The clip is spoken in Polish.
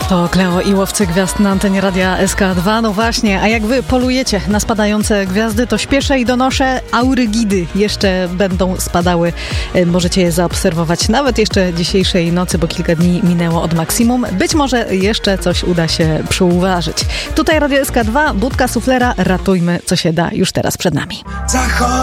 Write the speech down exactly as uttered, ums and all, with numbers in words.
To Kleo i Łowcy Gwiazd na antenie Radia S K dwa. No właśnie, a jak wy polujecie na spadające gwiazdy, to śpieszę i donoszę, aurygidy jeszcze będą spadały. Możecie je zaobserwować nawet jeszcze dzisiejszej nocy, bo kilka dni minęło od maksimum. Być może jeszcze coś uda się przyuważyć. Tutaj Radio S K dwa, budka suflera, ratujmy co się da już teraz przed nami.